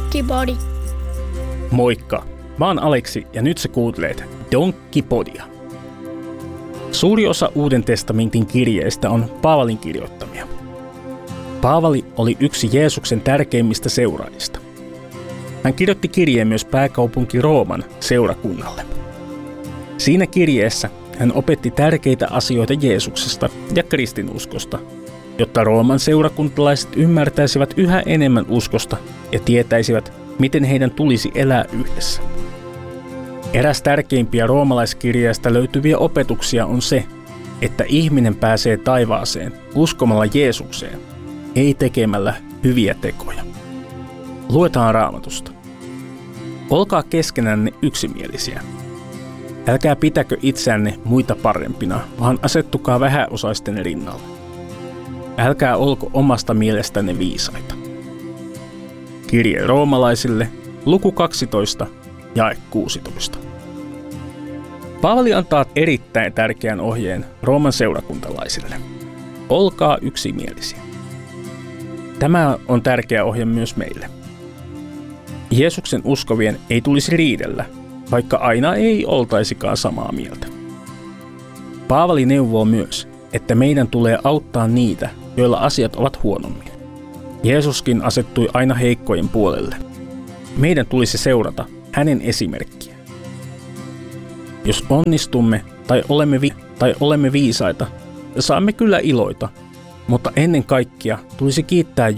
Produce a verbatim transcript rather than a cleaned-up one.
Donkkipodi. Moikka, mä oon Aleksi ja nyt sä kuuntelet Donkkipodia. Suuri osa Uuden testamentin kirjeistä on Paavalin kirjoittamia. Paavali oli yksi Jeesuksen tärkeimmistä seuraajista. Hän kirjoitti kirjeen myös pääkaupunki Rooman seurakunnalle. Siinä kirjeessä hän opetti tärkeitä asioita Jeesuksesta ja kristinuskosta, jotta Rooman seurakuntalaiset ymmärtäisivät yhä enemmän uskosta ja tietäisivät, miten heidän tulisi elää yhdessä. Eräs tärkeimpiä roomalaiskirjeestä löytyviä opetuksia on se, että ihminen pääsee taivaaseen uskomalla Jeesukseen, ei tekemällä hyviä tekoja. Luetaan Raamatusta. Olkaa keskenänne yksimielisiä. Älkää pitäkö itseänne muita parempina, vaan asettukaa vähäosaisten rinnalle. Älkää olko omasta mielestänne viisaita. Kirje roomalaisille, luku kaksitoista, jae kuusitoista. Paavali antaa erittäin tärkeän ohjeen Rooman seurakuntalaisille. Olkaa yksimielisiä. Tämä on tärkeä ohje myös meille. Jeesuksen uskovien ei tulisi riidellä, vaikka aina ei oltaisikaan samaa mieltä. Paavali neuvoo myös, että meidän tulee auttaa niitä, joilla asiat ovat huonommin. Jeesuskin asettui aina heikkojen puolelle. Meidän tulisi seurata hänen esimerkkiään. Jos onnistumme tai olemme, vi- tai olemme viisaita, saamme kyllä iloita, mutta ennen kaikkea tulisi kiittää